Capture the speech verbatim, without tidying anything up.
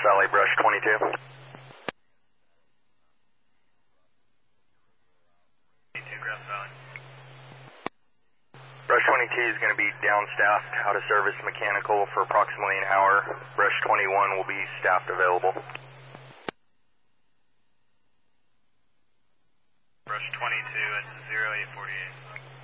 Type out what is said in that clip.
Valley, Brush twenty-two. Grass Valley. Brush twenty-two is going to be down-staffed, out of service mechanical for approximately an hour. Brush twenty-one will be staffed available. Brush twenty-two at zero eight forty-eight.